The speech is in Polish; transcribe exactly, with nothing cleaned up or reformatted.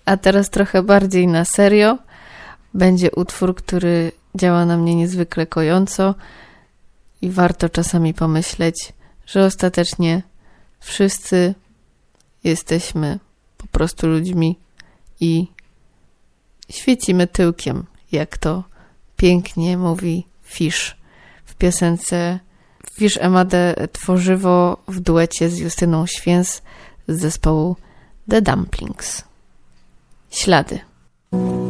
A teraz trochę bardziej na serio. Będzie utwór, który działa na mnie niezwykle kojąco i warto czasami pomyśleć, że ostatecznie wszyscy jesteśmy po prostu ludźmi i świecimy tyłkiem, jak to pięknie mówi Fish w piosence Fish Emade Tworzywo w duecie z Justyną Święs z zespołu The Dumplings. Ślady.